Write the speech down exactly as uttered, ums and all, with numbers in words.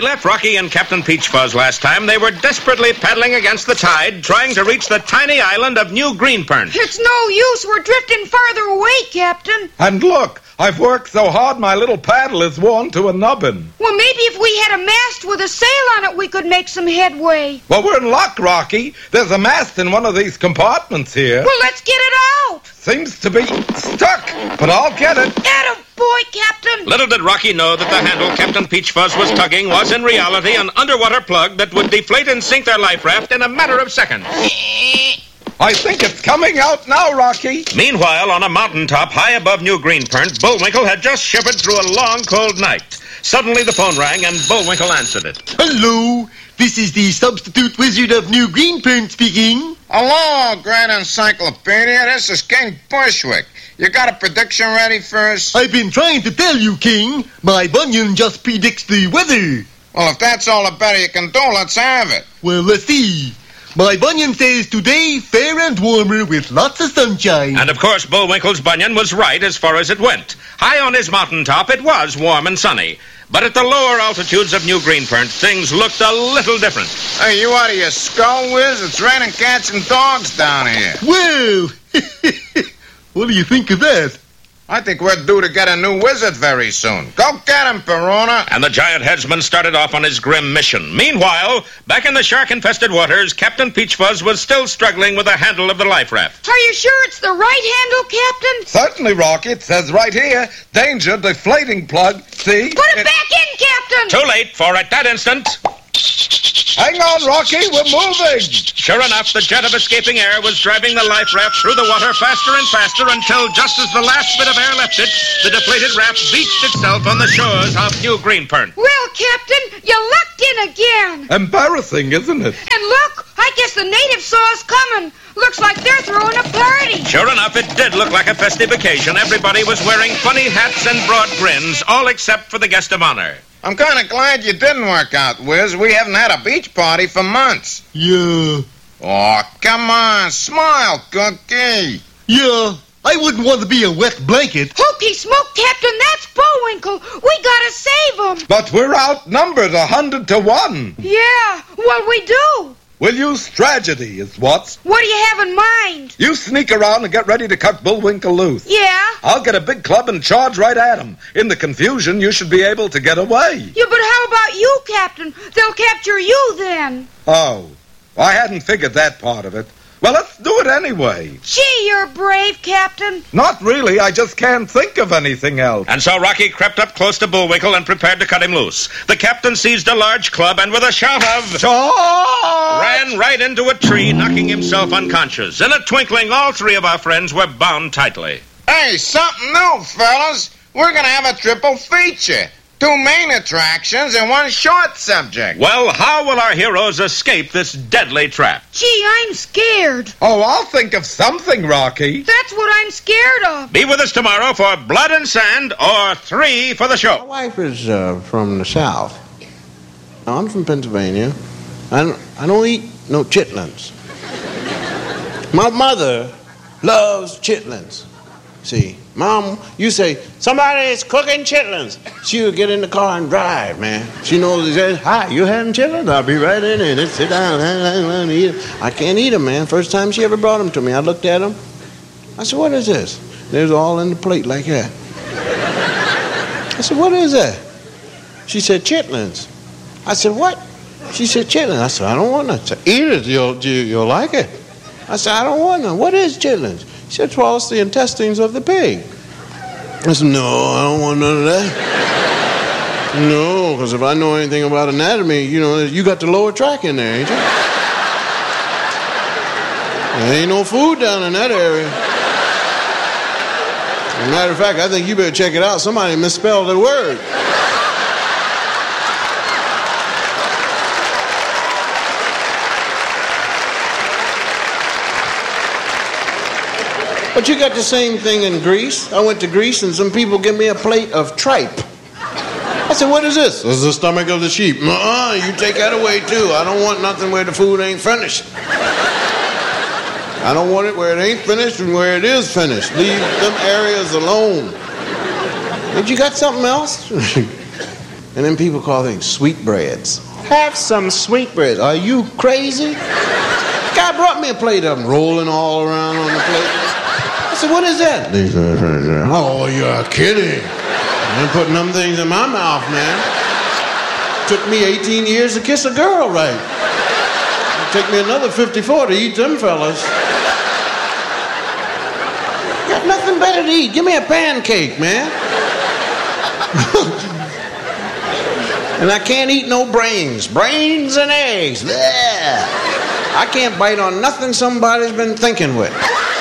left Rocky and Captain Peach Fuzz last time, they were desperately paddling against the tide, trying to reach the tiny island of New Greenpern. It's no use. We're drifting farther away, Captain. And look, I've worked so hard my little paddle is worn to a nubbin. Well, maybe if we had a mast with a sail on it, we could make some headway. Well, we're in luck, Rocky. There's a mast in one of these compartments here. Well, let's get it out. Seems to be stuck, but I'll get it. Atta boy, Captain. Little did Rocky know that the handle Captain Peach Fuzz was tugging was in reality an underwater plug that would deflate and sink their life raft in a matter of seconds. I think it's coming out now, Rocky. Meanwhile, on a mountaintop high above New Greenpern, Bullwinkle had just shivered through a long, cold night. Suddenly the phone rang and Bullwinkle answered it. Hello, this is the substitute wizard of New Greenpern speaking. Hello, Great Encyclopedia. This is King Bushwick. You got a prediction ready for us? I've been trying to tell you, King. My bunion just predicts the weather. Well, if that's all the better you can do, let's have it. Well, let's see. My bunion says today fair and warmer with lots of sunshine. And of course, Bullwinkle's bunion was right as far as it went. High on his mountaintop, it was warm and sunny. But at the lower altitudes of New Greenpern, things looked a little different. Hey, you out of your skull, Wiz? It's raining cats and dogs down here. Well, what do you think of that? I think we're due to get a new wizard very soon. Go get him, Perona. And the giant headsman started off on his grim mission. Meanwhile, back in the shark-infested waters, Captain Peach Fuzz was still struggling with the handle of the life raft. Are you sure it's the right handle, Captain? Certainly, Rocky. It says right here, danger, deflating plug. See? Put it, it back in, Captain. Too late, for at that instant... Hang on, Rocky, we're moving. Sure enough, the jet of escaping air was driving the life raft through the water faster and faster until just as the last bit of air left it, the deflated raft beached itself on the shores of New Greenpern. Well, Captain, you lucked in again. Embarrassing, isn't it? And look, I guess the natives saw us coming. Looks like they're throwing a party. Sure enough, it did look like a festive occasion. Everybody was wearing funny hats and broad grins, all except for the guest of honor. I'm kind of glad you didn't work out, Wiz. We haven't had a beach party for months. Yeah. Oh, come on. Smile, Cookie. Yeah. I wouldn't want to be a wet blanket. Hokey smoke, Captain. That's Bullwinkle. We gotta save him. But we're outnumbered a hundred to one. Yeah. Well, we do. We'll use tragedy, is what's. What do you have in mind? You sneak around and get ready to cut Bullwinkle loose. Yeah? I'll get a big club and charge right at him. In the confusion, you should be able to get away. Yeah, but how about you, Captain? They'll capture you then. Oh, I hadn't figured that part of it. Well, let's do it anyway. Gee, you're brave, Captain. Not really. I just can't think of anything else. And so Rocky crept up close to Bullwinkle and prepared to cut him loose. The captain seized a large club and with a shout of... Charge! Ran right into a tree, knocking himself unconscious. In a twinkling, all three of our friends were bound tightly. Hey, something new, fellas. We're going to have a triple feature. Two main attractions and one short subject. Well, how will our heroes escape this deadly trap? Gee, I'm scared. Oh, I'll think of something, Rocky. That's what I'm scared of. Be with us tomorrow for Blood and Sand or Three for the show. My wife is uh, from the South. I'm from Pennsylvania. I don't, I don't eat no chitlins. My mother loves chitlins. See, Mom, you say, somebody's cooking chitlins. She'll get in the car and drive, man. She knows, says, hi, you having chitlins? I'll be right in there. Sit down and eat them. I can't eat them, man. First time she ever brought them to me, I looked at them. I said, what is this? They was all in the plate like that. I said, what is that? She said, chitlins. I said, what? She said, chitlins. I said, I don't want none. I said, eat it, you'll, you'll like it. I said, I don't want none. What is chitlins? She said, well, it's the intestines of the pig. I said, no, I don't want none of that. No, because if I know anything about anatomy, you know, you got the lower track in there, ain't you? There ain't no food down in that area. As a matter of fact, I think you better check it out. Somebody misspelled the word. But you got the same thing in Greece. I went to Greece and some people give me a plate of tripe. I said, what is this? This is the stomach of the sheep. Uh-uh, you take that away too. I don't want nothing where the food ain't finished. I don't want it where it ain't finished and where it is finished. Leave them areas alone. But you got something else? And then people call things sweetbreads. Have some sweetbreads. Are you crazy? Guy brought me a plate of them, rolling all around on the plate. I said, what is that? They said, oh, you're kidding. I'm putting them things in my mouth, man. Took me eighteen years to kiss a girl right. It'll take me another fifty-four to eat them fellas. Got nothing better to eat. Give me a pancake, man. And I can't eat no brains. Brains and eggs. Bleh. I can't bite on nothing somebody's been thinking with.